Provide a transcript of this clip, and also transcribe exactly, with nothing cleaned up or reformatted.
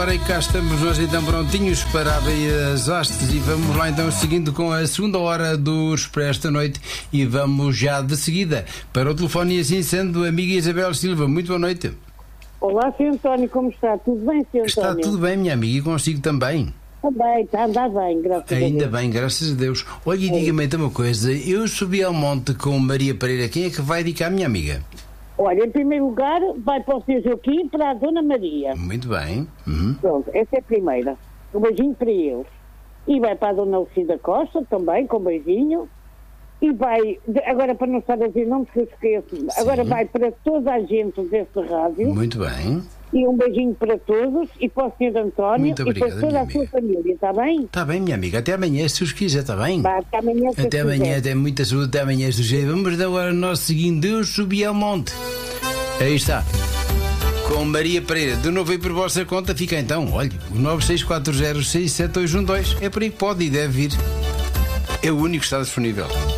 Ora, e cá estamos nós então prontinhos para abrir as hastes e vamos lá então seguindo com a segunda hora do Expresso da Noite e vamos já de seguida para o telefone e assim sendo, amiga Isabel Silva, muito boa noite. Olá, senhor António, como está? Tudo bem, senhor António? Está tudo bem, minha amiga, e consigo também? Também, está a andar bem, graças a Deus. Ainda bem, graças a Deus. Olha, e diga-me então uma coisa, eu subi ao monte com Maria Pereira, quem é que vai dedicar, minha amiga? Olha, em primeiro lugar, vai para o senhor Joaquim e para a Dona Maria. Muito bem. Uhum. Pronto, essa é a primeira. Um beijinho para eles. E vai para a Dona Lucinda Costa também, com um beijinho. E vai, agora para não estar a dizer nomes que eu esqueço, Sim. agora vai para toda a gente desse rádio. Muito bem. E um beijinho para todos e para o senhor António. Muito obrigado, e para toda a minha sua família, está bem? Está bem, minha amiga, até amanhã, se os quiser, está bem? Vai, até amanhã. se Até amanhã, quiser. até muita saúde, até amanhã, se os quiser. Vamos agora ao nosso seguinte, eu subi ao monte. Aí está. Com Maria Pereira, de novo aí por vossa conta, fica então, olha, o nove seis quatro zero seis sete dois um dois. É por aí que pode e deve vir. É o único que está disponível.